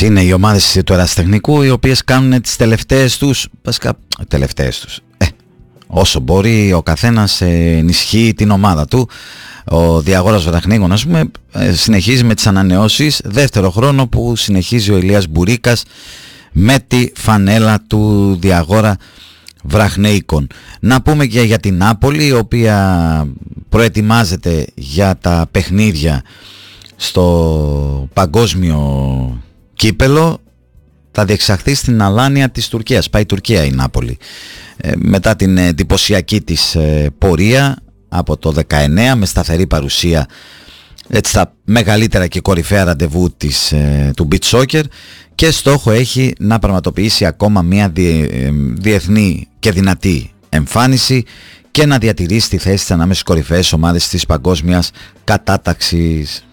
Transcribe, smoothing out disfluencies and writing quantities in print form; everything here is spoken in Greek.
είναι οι ομάδες του ερασιτεχνικού, οι οποίες κάνουν τις τελευταίες τους, όσο μπορεί ο καθένας ενισχύει την ομάδα του. Ο Διαγόρας Βραχνίγων, ας πούμε, συνεχίζει με τις ανανεώσεις, δεύτερο χρόνο που συνεχίζει ο Ηλίας Μπουρίκας με τη φανέλα του Διαγόρα Βραχνέικον. Να πούμε και για την Νάπολη, η οποία προετοιμάζεται για τα παιχνίδια στο παγκόσμιο κύπελο. Θα διεξαχθεί στην Αλάνια της Τουρκίας. Πάει η Τουρκία η Νάπολη μετά την εντυπωσιακή της πορεία από το 19 με σταθερή παρουσία στα μεγαλύτερα και κορυφαία ραντεβού του beach soccer, και στόχο έχει να πραγματοποιήσει ακόμα μια διεθνή και δυνατή εμφάνιση και να διατηρήσει τη θέση της ανάμεσα στις κορυφαίες ομάδες της παγκόσμιας κατάταξης.